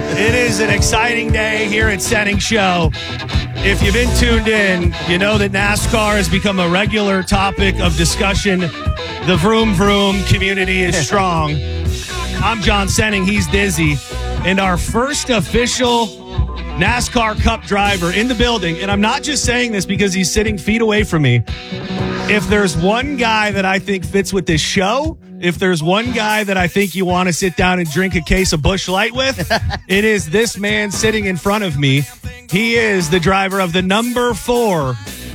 It is an exciting day here at Setting Show. If you've been tuned in, you know that NASCAR has become a regular topic of discussion. The Vroom Vroom community is strong. I'm John Senning. He's Dizzy. And our first official NASCAR Cup driver in the building, and I'm not just saying this because he's sitting feet away from me. If there's one guy that I think fits with this show, if there's one guy that I think you want to sit down and drink a case of Busch Light with, it is this man sitting in front of me. He is the driver of the number 4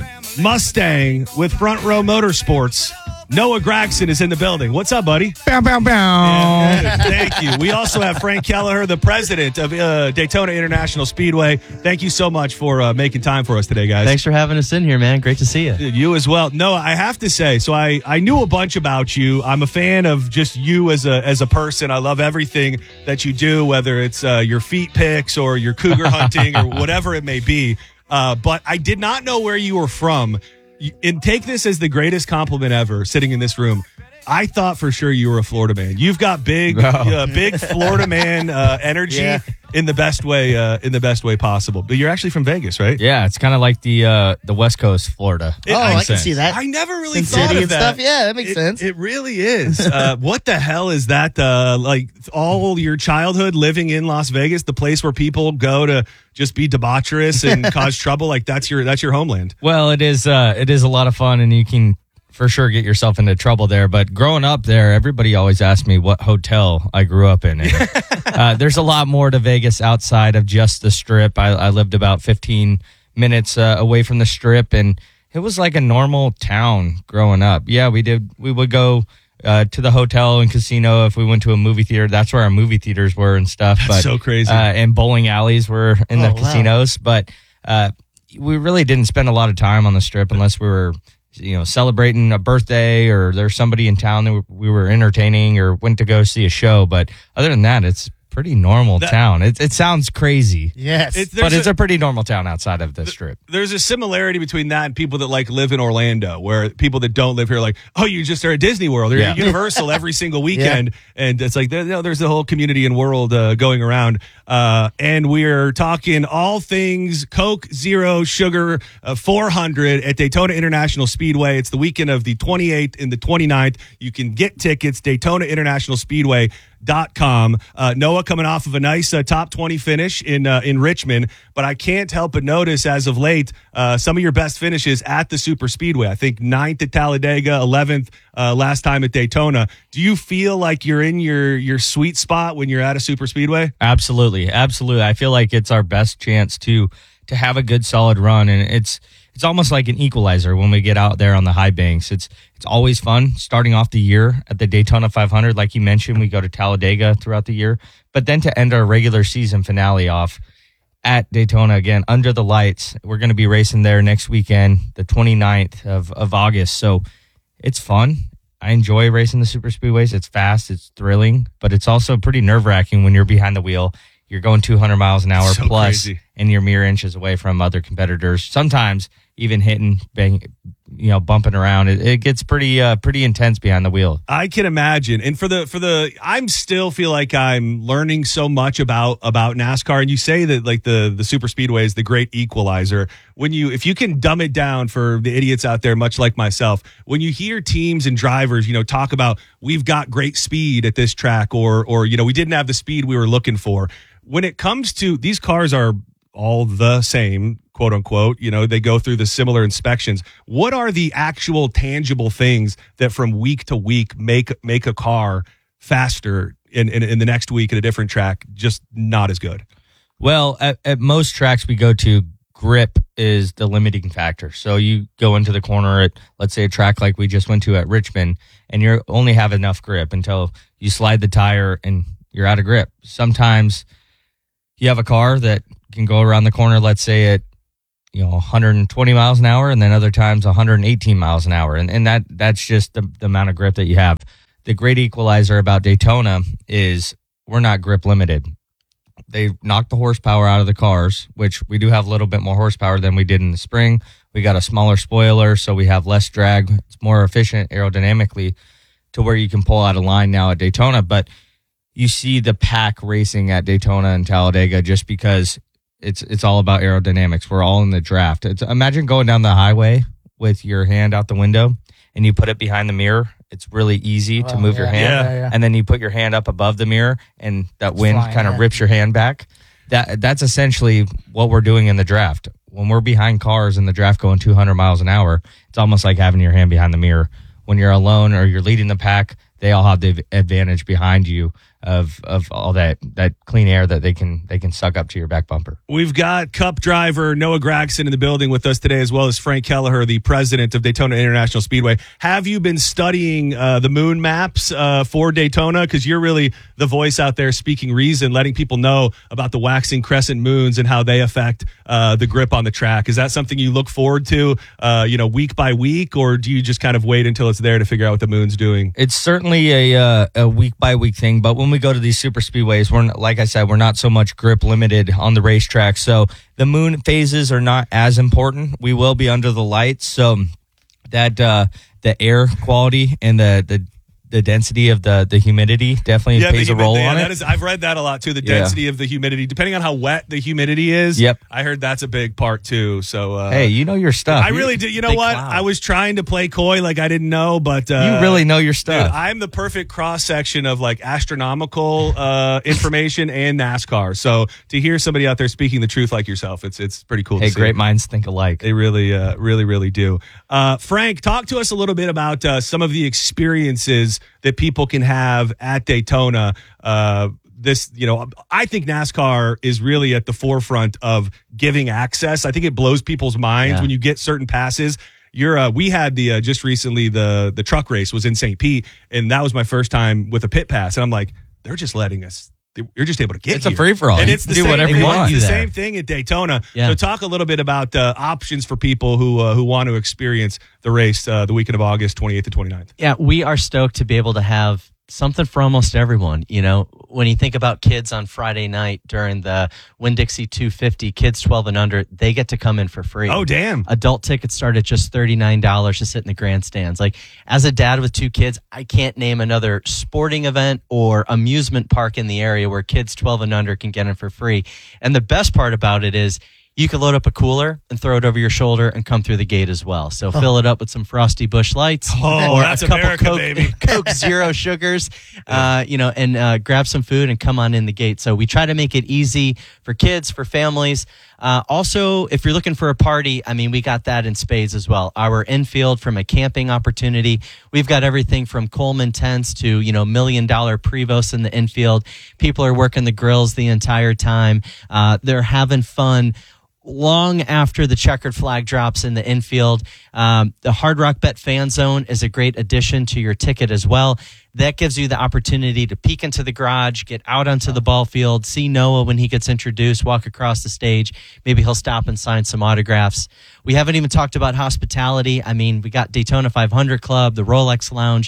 Mustang with Front Row Motorsports. Noah Gragson is in the building. What's up, buddy? Bow, bow, bow. Yeah, thank you. We also have Frank Kelleher, the president of Daytona International Speedway. Thank you so much for making time for us today, guys. Thanks for having us in here, man. Great to see you. You as well. Noah, I have to say, so I knew a bunch about you. I'm a fan of just you as a person. I love everything that you do, whether it's your feet pics or your cougar hunting or whatever it may be. But I did not know where you were from. And take this as the greatest compliment ever, sitting in this room. I thought for sure you were a Florida man. You've got big Florida man energy in the best way possible. But you're actually from Vegas, right? Yeah, it's kind of like the West Coast, Florida. I can see that. I never really Sin thought City of and that. stuff. Yeah, that makes sense. It really is. What the hell is that? Like all your childhood living in Las Vegas, the place where people go to just be debaucherous and cause trouble. Like that's your homeland. Well, it is a lot of fun, and you can for sure get yourself into trouble there. But growing up there, everybody always asked me what hotel I grew up in. And, there's a lot more to Vegas outside of just the Strip. I lived about 15 minutes away from the Strip, and it was like a normal town growing up. Yeah, we would go to the hotel and casino if we went to a movie theater. That's where our movie theaters were and stuff. That's so crazy. And bowling alleys were in the casinos. But we really didn't spend a lot of time on the Strip unless we were celebrating a birthday or there's somebody in town that we were entertaining or went to go see a show. But other than that, it's pretty normal town. It sounds crazy. Yes. But it's a pretty normal town outside of the Strip. There's a similarity between that and people that like live in Orlando, where people that don't live here are like, oh, you just are at Disney World. They're at Universal every single weekend. Yeah. And it's like, there's a whole community and world going around. And we're talking all things Coke Zero Sugar 400 at Daytona International Speedway. It's the weekend of the 28th and the 29th. You can get tickets, DaytonaInternationalSpeedway.com. Noah coming off of a nice top 20 finish in Richmond, but I can't help but notice as of late some of your best finishes at the Super Speedway. I think 9th at Talladega, 11th last time at Daytona. Do you feel like you're in your sweet spot when you're at a Super Speedway? Absolutely. I feel like it's our best chance to have a good solid run, and it's almost like an equalizer when we get out there on the high banks. It's always fun starting off the year at the Daytona 500. Like you mentioned, we go to Talladega throughout the year, but then to end our regular season finale off at Daytona again under the lights. We're going to be racing there next weekend, the 29th of August. So it's fun. I enjoy racing the super speedways. It's fast, it's thrilling, but it's also pretty nerve-wracking when you're behind the wheel. You're going 200 miles an hour so plus, crazy. And you're mere inches away from other competitors. Sometimes even hitting, bumping around. It gets pretty intense behind the wheel. I can imagine. And for the, I'm still feel like I'm learning so much about NASCAR. And you say that like the super speedway is the great equalizer. If you can dumb it down for the idiots out there, much like myself, when you hear teams and drivers, talk about we've got great speed at this track or we didn't have the speed we were looking for. When it comes to these cars are all the same, quote unquote, they go through the similar inspections. What are the actual tangible things that from week to week make a car faster in the next week at a different track, just not as good? Well, at most tracks we go to, grip is the limiting factor. So you go into the corner at, let's say, a track like we just went to at Richmond, and you only have enough grip until you slide the tire and you're out of grip. Sometimes you have a car that can go around the corner, let's say at 120 miles an hour, and then other times 118 miles an hour. And that's just the amount of grip that you have. The great equalizer about Daytona is we're not grip limited. They knocked the horsepower out of the cars, which we do have a little bit more horsepower than we did in the spring. We got a smaller spoiler, so we have less drag. It's more efficient aerodynamically to where you can pull out a line now at Daytona. But you see the pack racing at Daytona and Talladega just because it's all about aerodynamics. We're all in the draft. Imagine going down the highway with your hand out the window and you put it behind the mirror. It's really easy to move your hand, and then you put your hand up above the mirror, and that wind kind of rips your hand back. That's essentially what we're doing in the draft. When we're behind cars in the draft going 200 miles an hour, it's almost like having your hand behind the mirror. When you're alone or you're leading the pack, they all have the advantage behind you of all that clean air that they can suck up to your back bumper. We've got Cup driver Noah Gragson in the building with us today, as well as Frank Kelleher, the president of Daytona International Speedway. Have you been studying the moon maps for Daytona? Because you're really the voice out there speaking reason, letting people know about the waxing crescent moons and how they affect the grip on the track. Is that something you look forward to, week by week, or do you just kind of wait until it's there to figure out what the moon's doing? It's certainly a week by week thing, but when we go to these super speedways, like I said, we're not so much grip limited on the racetrack. So the moon phases are not as important. We will be under the lights, so that the air quality and the density of the humidity definitely plays a role on it. I've read that a lot too. The density of the humidity, depending on how wet the humidity is. Yep. I heard that's a big part too. So hey, you know your stuff. I really do. You know what? Cloud. I was trying to play coy like I didn't know, but you really know your stuff. Dude, I'm the perfect cross section of like astronomical information and NASCAR. So to hear somebody out there speaking the truth like yourself, it's pretty cool. Hey, to see. Great minds think alike. They really do. Frank, talk to us a little bit about some of the experiences that people can have at Daytona. I think NASCAR is really at the forefront of giving access. I think it blows people's minds when you get certain passes. We had just recently the truck race was in St. Pete, and that was my first time with a pit pass, and I'm like, they're just letting us. You're just able to get it's here. a free for all. And it's the do same, whatever you want. It's the same thing at Daytona. Yeah. So talk a little bit about options for people who want to experience the race the weekend of August 28th to 29th. Yeah, we are stoked to be able to have something for almost everyone. You know, when you think about kids on Friday night during the Winn-Dixie 250, kids 12 and under, they get to come in for free. Oh, damn. Adult tickets start at just $39 to sit in the grandstands. Like, as a dad with two kids, I can't name another sporting event or amusement park in the area where kids 12 and under can get in for free. And the best part about it is you can load up a cooler and throw it over your shoulder and come through the gate as well. So fill it up with some Frosty Busch Lights or that's a couple America, Coke, baby. Coke Zero sugars, and grab some food and come on in the gate. So we try to make it easy for kids, for families. Also, if you're looking for a party, I mean, we got that in spades as well. Our infield from a camping opportunity, we've got everything from Coleman tents to, $1 million Prevost in the infield. People are working the grills the entire time. They're having fun long after the checkered flag drops in the infield. The Hard Rock Bet Fan Zone is a great addition to your ticket as well. That gives you the opportunity to peek into the garage, get out onto the ball field, see Noah when he gets introduced, walk across the stage. Maybe he'll stop and sign some autographs. We haven't even talked about hospitality. I mean, we got Daytona 500 Club, the Rolex Lounge.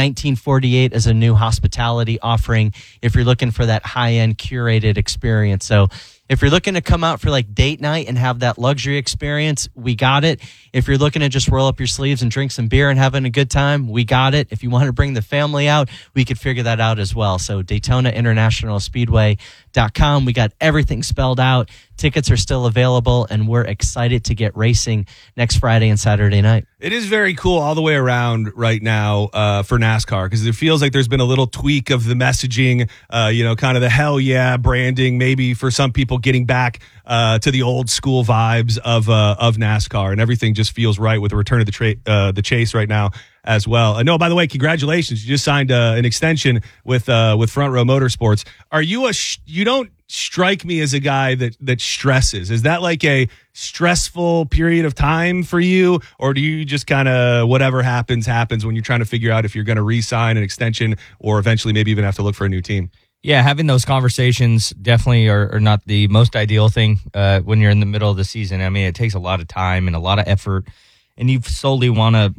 1948 is a new hospitality offering if you're looking for that high-end curated experience. So if you're looking to come out for like date night and have that luxury experience, we got it. If you're looking to just roll up your sleeves and drink some beer and having a good time, we got it. If you want to bring the family out, we could figure that out as well. So Daytona International Speedway.com. We got everything spelled out. Tickets are still available, and we're excited to get racing next Friday and Saturday night. It is very cool all the way around right now for NASCAR, because it feels like there's been a little tweak of the messaging, kind of the hell yeah branding, maybe for some people getting back to the old school vibes of NASCAR, and everything just feels right with the return of the chase right now as well. No, by the way, congratulations! You just signed an extension with Front Row Motorsports. Are you you don't strike me as a guy that stresses? Is that like a stressful period of time for you, or do you just kind of whatever happens when you're trying to figure out if you're going to re-sign an extension or eventually maybe even have to look for a new team? Yeah, having those conversations definitely are not the most ideal thing when you're in the middle of the season. I mean, it takes a lot of time and a lot of effort, and you solely want to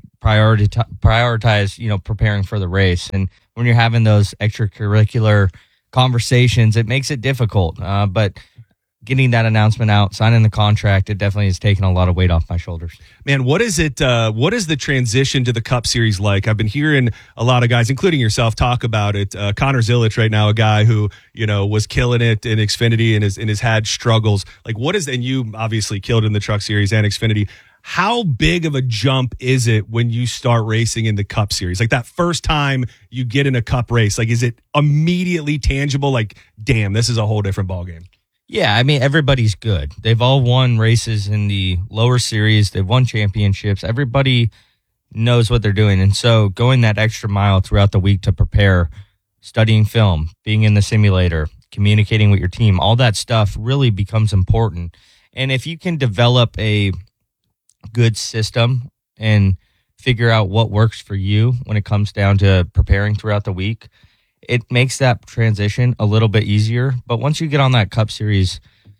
prioritize, preparing for the race. And when you're having those extracurricular conversations, it makes it difficult. But getting that announcement out, signing the contract, it definitely has taken a lot of weight off my shoulders. Man, what is it? What is the transition to the Cup Series like? I've been hearing a lot of guys, including yourself, talk about it. Connor Zilic right now, a guy who was killing it in Xfinity and has had struggles. Like, what is? And you obviously killed in the Truck Series and Xfinity. How big of a jump is it when you start racing in the Cup Series? Like that first time you get in a Cup race, like is it immediately tangible? Like, damn, this is a whole different ballgame. Yeah, I mean, everybody's good. They've all won races in the lower series. They've won championships. Everybody knows what they're doing. And so going that extra mile throughout the week to prepare, studying film, being in the simulator, communicating with your team, all that stuff really becomes important. And if you can develop a good system and figure out what works for you when it comes down to preparing throughout the week, it makes that transition a little bit easier. But once you get on that Cup Series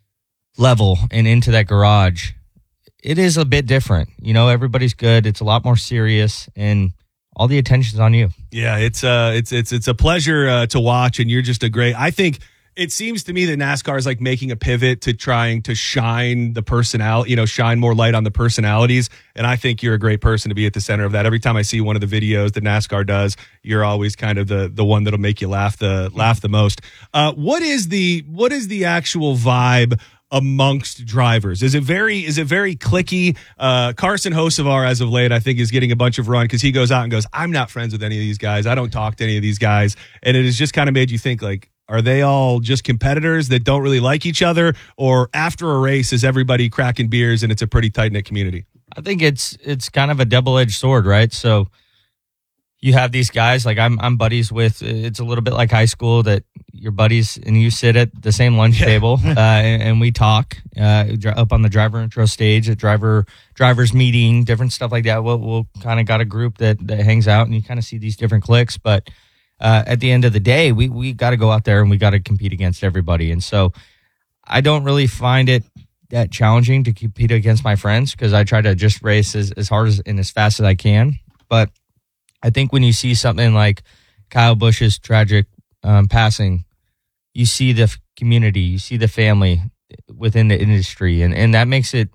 level and into that garage, it is a bit different. Everybody's good. It's a lot more serious, and all the attention's on you. Yeah, it's a pleasure to watch, and you're just I think it seems to me that NASCAR is like making a pivot to trying to shine the personality, shine more light on the personalities. And I think you're a great person to be at the center of that. Every time I see one of the videos that NASCAR does, you're always kind of the one that'll make you laugh the most. What is the actual vibe amongst drivers? Is it very cliquey? Carson Hocevar, as of late, I think is getting a bunch of run because he goes out and goes, I'm not friends with any of these guys. I don't talk to any of these guys. And it has just kind of made you think, like, are they all just competitors that don't really like each other? Or after a race, is everybody cracking beers and it's a pretty tight-knit community? I think it's kind of a double-edged sword, right? So you have these guys, like I'm buddies with, it's a little bit like high school, that you're buddies and you sit at the same lunch table and we talk up on the driver intro stage at drivers meeting, different stuff like that. We'll kind of got a group that hangs out and you kind of see these different cliques, but at the end of the day, we got to go out there and we got to compete against everybody. And so I don't really find it that challenging to compete against my friends because I try to just race as hard and as fast as I can. But I think when you see something like Kyle Busch's tragic passing, you see the community, you see the family within the industry, and that makes it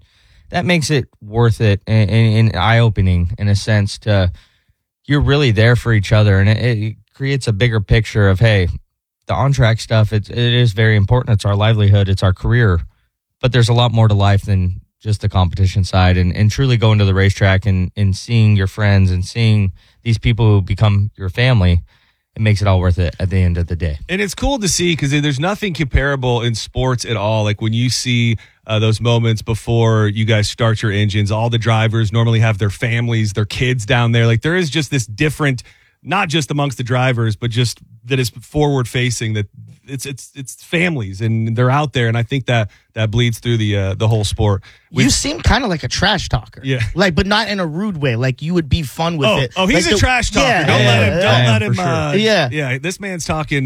worth it and eye-opening in a sense. You're really there for each other, and it creates a bigger picture of, hey, the on-track stuff, it is very important. It's our livelihood. It's our career. But there's a lot more to life than just the competition side. And truly going to the racetrack and seeing your friends and seeing these people who become your family, it makes it all worth it at the end of the day. And it's cool to see because there's nothing comparable in sports at all. Like when you see those moments before you guys start your engines, all the drivers normally have their families, their kids down there. Like there is just this different, not just amongst the drivers, but just that is forward facing, that it's families and they're out there. And I think that bleeds through the whole sport. You seem kind of like a trash talker. Yeah. Like, but not in a rude way. Like you would be fun with it. Oh, he's like a trash talker. Yeah, Don't let him. Sure. Yeah. This man's talking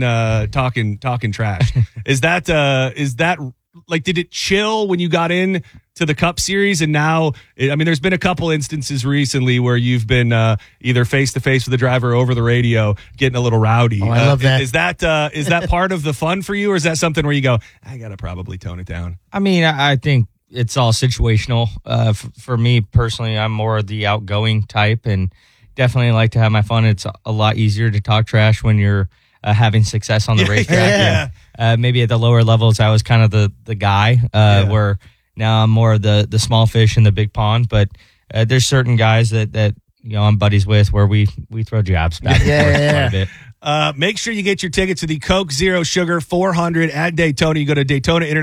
trash. Is that like, did it chill when you got in to the Cup Series? And now, I mean, there's been a couple instances recently where you've been either face to face with the driver or over the radio, getting a little rowdy. Oh, I love that. Is that part of the fun for you, or is that something where you go, I gotta probably tone it down? I mean, I think it's all situational. For me personally, I'm more of the outgoing type, and definitely like to have my fun. It's a lot easier to talk trash when you're having success on the racetrack. Yeah. And, maybe at the lower levels, I was kind of the guy where now I'm more of the small fish in the big pond. But there's certain guys that I'm buddies with where we throw jabs back and forth quite a bit. Make sure you get your tickets to the Coke Zero Sugar 400 at Daytona. You go to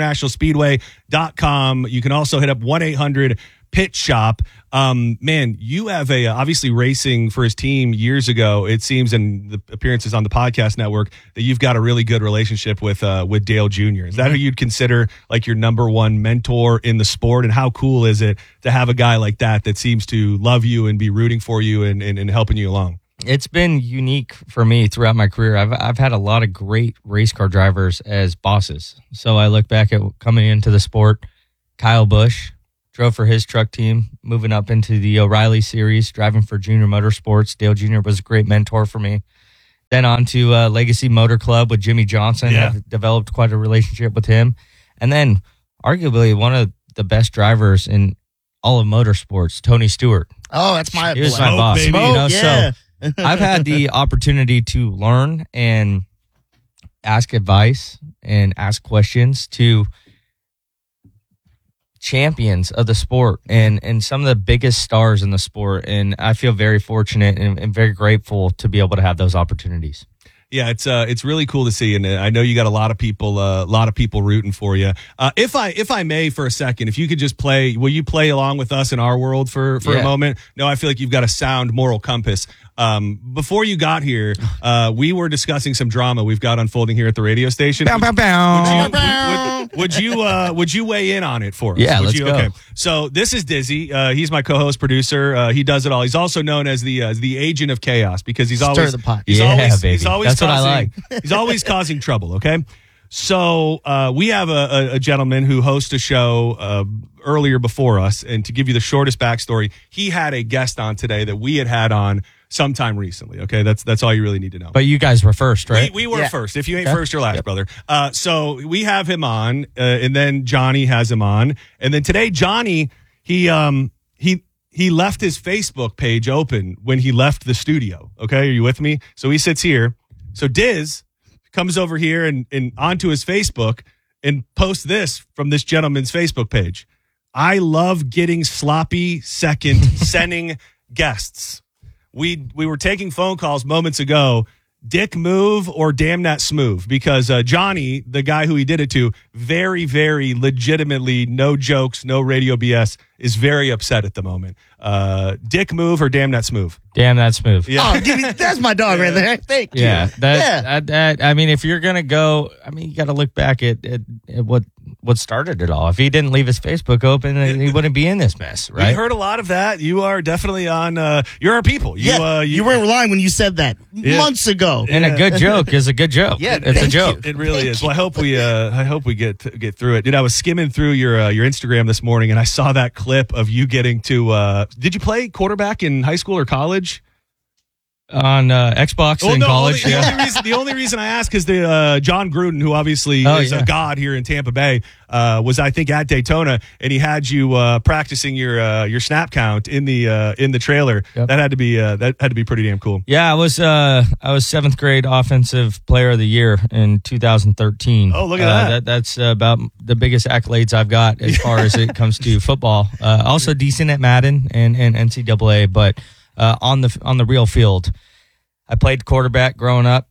DaytonaInternationalSpeedway.com. You can also hit up 1-800-PIT SHOP. Man, you have obviously racing for his team years ago, it seems, and the appearances on the podcast network, that you've got a really good relationship with Dale Jr. Is that who you'd consider like your number one mentor in the sport? And how cool is it to have a guy like that seems to love you and be rooting for you and helping you along? It's been unique for me throughout my career. I've had a lot of great race car drivers as bosses. So I look back at coming into the sport, Kyle Busch, drove for his truck team, moving up into the O'Reilly Series, driving for Junior Motorsports. Dale Jr. was a great mentor for me. Then on to Legacy Motor Club with Jimmy Johnson. Yeah. I've developed quite a relationship with him. And then arguably one of the best drivers in all of motorsports, Tony Stewart. Oh, that's my He was boy. my boss. baby. You know, yeah. so I've had the opportunity to learn and ask advice and ask questions to champions of the sport and some of the biggest stars in the sport. And I feel very fortunate and very grateful to be able to have those opportunities. Yeah, it's really cool to see, and I know you got a lot of people rooting for you. If I may, for a second, if you could just will you play along with us in our world for a moment? No, I feel like you've got a sound moral compass. Before you got here, we were discussing some drama we've got unfolding here at the radio station. Bow, bow, bow. Would you weigh in on it for us? Yeah, Would let's you? go. Okay. So this is Dizzy. He's my co-host producer. He does it all. He's also known as the agent of chaos because he's Stir always the pot. He's Yeah, always, baby. He's always That's what I causing, like. He's always causing trouble. Okay. So we have a gentleman who hosts a show earlier before us, and to give you the shortest backstory, he had a guest on today that we had on sometime recently. Okay, that's all you really need to know. But you guys were first, right? We were Yeah. first. If you ain't first, you're last, brother. So we have him on, and then Johnny has him on, and then today Johnny he left his Facebook page open when he left the studio. Okay, are you with me? So he sits here. So Diz comes over here and onto his Facebook and posts this from this gentleman's Facebook page. I love getting sloppy sending guests. We were taking phone calls moments ago. Dick move or damn that smooth, because Johnny, the guy who he did it to, very, very legitimately, no jokes, no radio BS, is very upset at the moment. Dick move or damn that smooth. Damn, that's smooth. Yeah. Oh, that's my dog right there. Thank you. Yeah, that I mean, if you're gonna go, I mean, you got to look back at what started it all. If he didn't leave his Facebook open, he wouldn't be in this mess, We right? heard a lot of that. You are definitely on. You're our people. You weren't lying when you said that months ago. And a good joke is a good joke. Yeah, it's a thank joke. It really is. Well, I hope we get through it. Dude, I was skimming through your Instagram this morning, and I saw that clip of you getting to. Did you play quarterback in high school or college? On Xbox in college. The only reason I ask is the John Gruden, who obviously is a god here in Tampa Bay, was I think at Daytona, and he had you practicing your snap count in the trailer. Yep. That had to be pretty damn cool. Yeah, I was seventh grade offensive player of the year in 2013. Oh, look at that. That's about the biggest accolades I've got as far as it comes to football. Also decent at Madden and NCAA, but on the real field, I played quarterback growing up.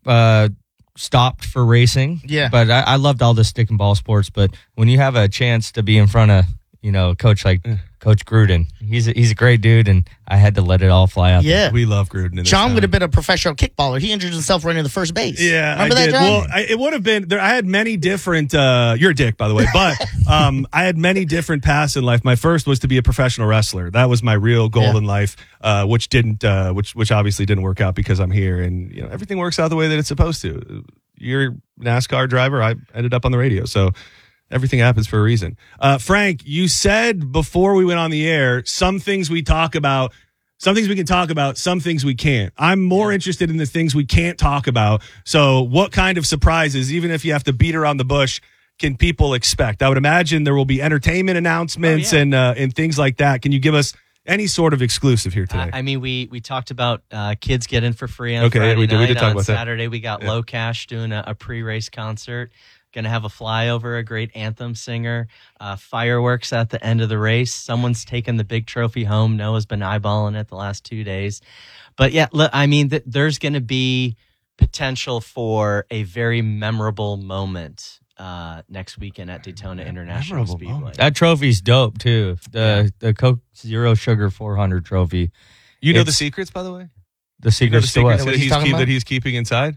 Stopped for racing. Yeah. But I loved all the stick and ball sports. But when you have a chance to be in front of a coach like Coach Gruden, he's a great dude, and I had to let it all fly out. Yeah. We love Gruden. In this John town. would have been a professional kickballer. He injured himself running the first base. Yeah, Remember I that, did. John? Well, it would have been there. I had many different. You're a dick, by the way, but I had many different paths in life. My first was to be a professional wrestler. That was my real goal in life, which obviously didn't work out because I'm here, and everything works out the way that it's supposed to. You're a NASCAR driver. I ended up on the radio, so. Everything happens for a reason. Frank, you said before we went on the air, some things we talk about, some things we can talk about, some things we can't. I'm more interested in the things we can't talk about. So what kind of surprises, even if you have to beat around the bush, can people expect? I would imagine there will be entertainment announcements and things like that. Can you give us any sort of exclusive here today? I mean, we talked about kids get in for free on Okay, Friday we night. did talk on about that. Saturday, we got Low Cash doing a pre-race concert. Going to have a flyover, a great anthem singer, fireworks at the end of the race. Someone's taken the big trophy home. Noah's been eyeballing it the last 2 days. But yeah, look, I mean, there's going to be potential for a very memorable moment next weekend at Daytona International Memorable Speedway. moment. That trophy's dope too. The Coke Zero Sugar 400 trophy. You know the It's- secrets, by the way? The secret's to what? What he's talking about? that he's keeping inside?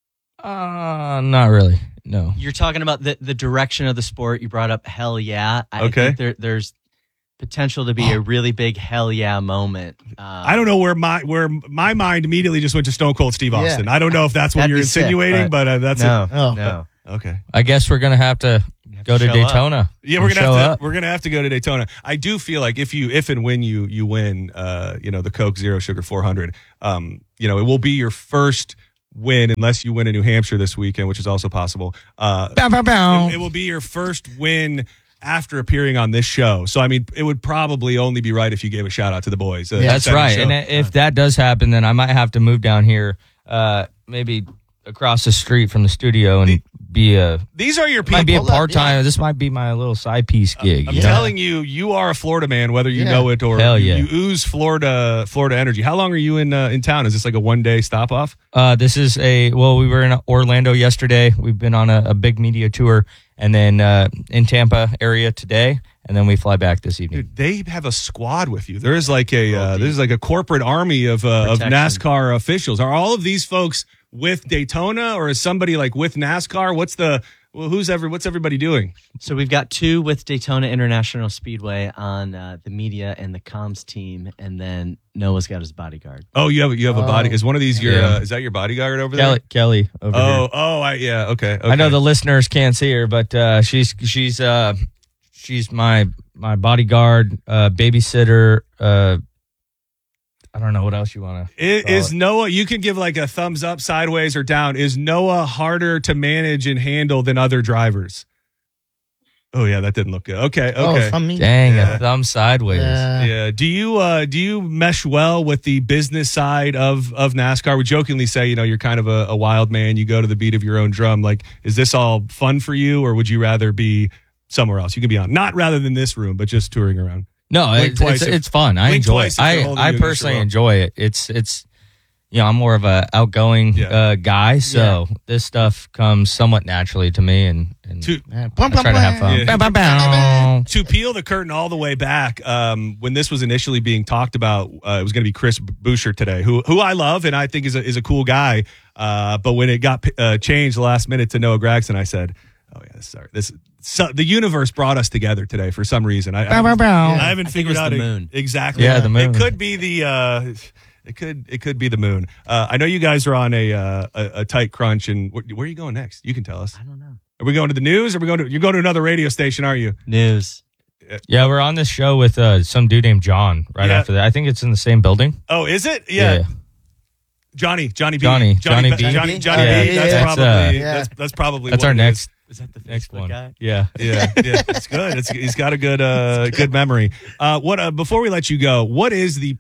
Not really. No. You're talking about the direction of the sport. You brought up hell yeah. I Okay. think there's potential to be a really big hell yeah moment. I don't know where my mind immediately just went to Stone Cold Steve Austin. I don't know if that's what That'd you're be sick, insinuating, but that's No, it. Oh. no. Okay. I guess we're gonna have to go to show Daytona. Yeah, we're and gonna show have to up. we're gonna have to go to Daytona. I do feel like if and when you win, the Coke Zero Sugar 400, it will be your first win unless you win in New Hampshire this weekend, which is also possible. Bow, bow, bow. It will be your first win after appearing on this show. So, I mean, it would probably only be right if you gave a shout out to the boys. That's right. Show. And if that does happen, then I might have to move down here, maybe across the street from the studio and be these are your people. Might be a part-time. Yeah. This might be my little side piece gig. I'm telling you, you are a Florida man, whether you know it or you ooze Florida energy. How long are you in town? Is this like a one-day stop off? We were in Orlando yesterday. We've been on a big media tour, and then in Tampa area today, and then we fly back this evening. Dude, they have a squad with you. There is like a corporate army of NASCAR officials. Are all of these folks with Daytona, or is somebody like with NASCAR? What's everybody doing? So we've got 2 with Daytona International Speedway on the media and the comms team, and then Noah's got his bodyguard. Oh, you have a body. Is one of these is that your bodyguard over there? Kelly over here. Okay. I know the listeners can't see her, but she's my bodyguard, babysitter. I don't know what else you want to. Is Noah? You can give like a thumbs up, sideways, or down. Is Noah harder to manage and handle than other drivers? Oh yeah, that didn't look good. Okay. From me. Dang, a thumb sideways. Yeah. Do you mesh well with the business side of NASCAR? We jokingly say, you're kind of a wild man. You go to the beat of your own drum. Like, is this all fun for you, or would you rather be somewhere else? You can be on, not rather than this room, but just touring around. No, it's fun. I enjoy it. I personally enjoy it. It's I'm more of a outgoing guy, so this stuff comes somewhat naturally to me, and I try to have fun. Yeah. To peel the curtain all the way back, when this was initially being talked about, it was going to be Chris Boucher today, who I love and I think is a cool guy. But when it got changed last minute to Noah Gragson, I said, "Oh yeah, the universe brought us together today for some reason." I haven't figured out the moon. Exactly. Yeah, the moon. It could be the. It could be the moon. I know you guys are on a tight crunch, and where are you going next? You can tell us. I don't know. Are we going to the news? Or you're going to another radio station? Aren't you? News. Yeah, we're on this show with some dude named John. After that, I think it's in the same building. Oh, is it? Yeah. Johnny B. Johnny B. Yeah, that's probably that's our next. Is that the next one? Guy? Yeah. It's good. He's got a good memory. Before we let you go, what is the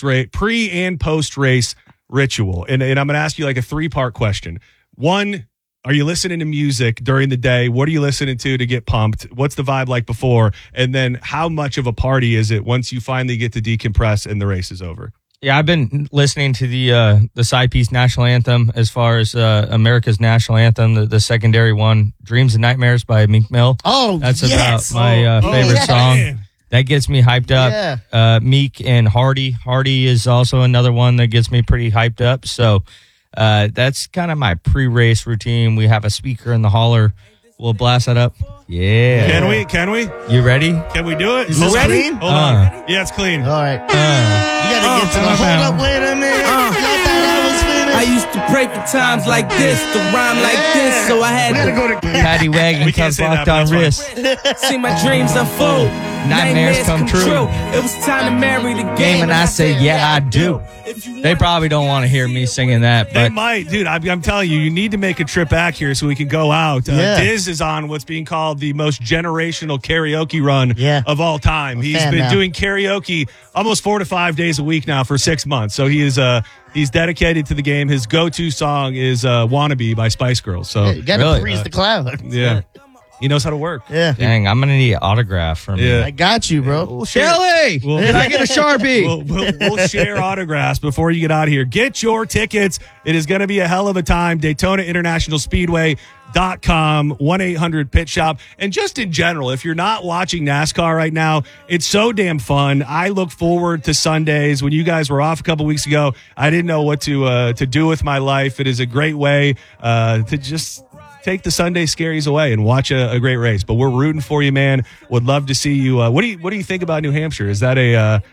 pre and post race ritual? And I'm going to ask you like a 3-part question. 1, are you listening to music during the day? What are you listening to get pumped? What's the vibe like before? And then how much of a party is it once you finally get to decompress and the race is over? Yeah, I've been listening to the side piece national anthem as far as America's national anthem, the secondary one, Dreams and Nightmares by Meek Mill. Oh, that's about my favorite song. That gets me hyped up. Yeah. Meek and Hardy. Hardy is also another one that gets me pretty hyped up. So that's kind of my pre-race routine. We have a speaker in the hauler. We'll blast that up. Yeah. Can we? You ready? Can we do it? Is this clean? Hold on. Yeah, it's clean. All right. You gotta get to the hold up, wait a minute. Y'all thought I was finished. I used to pray for times like this, to rhyme like this, so I had to go to Paddy Wagon We can't comes say that, locked on but wrist. see my dreams unfold. Nightmares come true. It was time to marry the game, And I say, yeah, I do. They probably don't want to hear me singing that, They but might, dude. I'm telling you, you need to make a trip back here so we can go out. Diz is on what's being called the most generational karaoke run of all time. He's been doing karaoke almost 4 to 5 days a week now for 6 months. So he's dedicated to the game. His go-to song is "Wannabe" by Spice Girls. So you gotta freeze the cloud. Yeah. He knows how to work. Yeah. dang, I'm going to need an autograph from you. Yeah. I got you, bro. Kelly, did I get a Sharpie? We'll share autographs before you get out of here. Get your tickets. It is going to be a hell of a time. Daytona International Speedway.com, 1-800-PIT-SHOP. And just in general, if you're not watching NASCAR right now, it's so damn fun. I look forward to Sundays. When you guys were off a couple weeks ago, I didn't know what to do with my life. It is a great way to just take the Sunday scaries away and watch a great race. But we're rooting for you, man. Would love to see you. What do you think about New Hampshire? Is that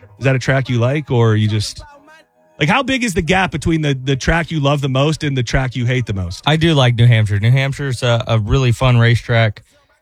a track you like, or you just like, how big is the gap between the track you love the most and the track you hate the most? I do like New Hampshire. New Hampshire's a really fun racetrack.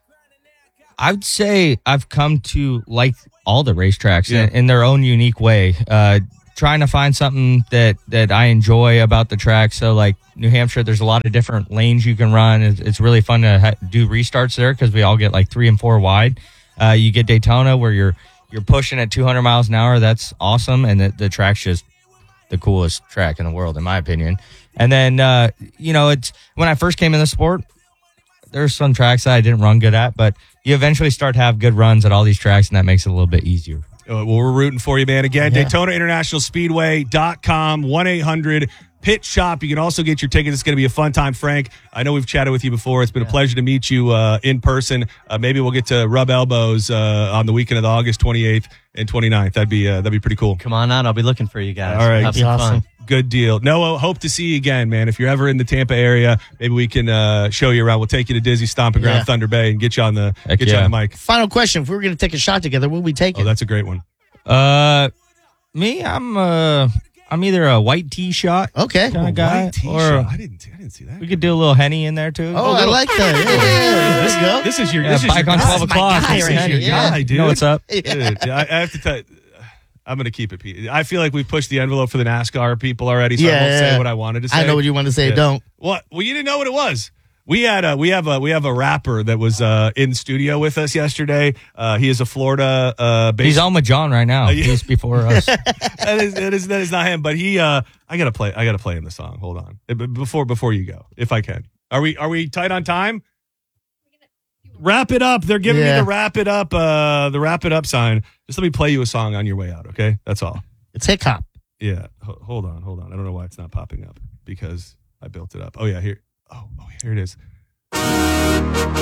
I would say I've come to like all the racetracks in their own unique way. Trying to find something that I enjoy about the track. So like New Hampshire, there's a lot of different lanes you can run. It's really fun to do restarts there because we all get like 3 and 4 wide. You get Daytona where you're pushing at 200 miles an hour. That's awesome, and the track's just the coolest track in the world, in my opinion. And then it's when I first came in the sport, there's some tracks that I didn't run good at, but you eventually start to have good runs at all these tracks, and that makes it a little bit easier. Well, we're rooting for you, man. Again, DaytonaInternationalSpeedway.com, 1-800-PIT SHOP. You can also get your tickets. It's going to be a fun time, Frank. I know we've chatted with you before. It's been a pleasure to meet you in person. Maybe we'll get to rub elbows on the weekend of the August 28th and 29th. That'd be pretty cool. Come on out. I'll be looking for you guys. All right. Have some fun. Good deal. Noah, hope to see you again, man. If you're ever in the Tampa area, maybe we can show you around. We'll take you to Dizzy Stomping Ground, Thunder Bay, and get you on the mic. Final question. If we were going to take a shot together, what would we take? Oh, that's a great one. Me, I'm either a white tea shot Okay. kind of guy, White tea or shot. I didn't see that. we could do a little Henny in there too. Oh, I like that. Yeah, there you go. This is your bike on 12 o'clock. guy This right is your here, guy, yeah. dude. You know what's up? Dude, I have to tell you, I'm going to keep it. I feel like we've pushed the envelope for the NASCAR people already, so I won't say what I wanted to say. I know what you want to say. Yeah. Don't. What? Well, you didn't know what it was. We have a rapper that was in studio with us yesterday. He is a Florida based. He's on with John right now. He's before us. that is not him, but he. I gotta play him the song. Hold on, before you go, if I can. Are we tight on time? Wrap it up. They're giving me the wrap it up sign. Just let me play you a song on your way out, okay? That's all. It's hip hop. Yeah. Hold on. I don't know why it's not popping up because I built it up. Oh yeah, here. Oh, here it is.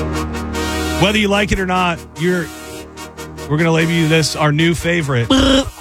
Whether you like it or not, we're gonna label you this our new favorite.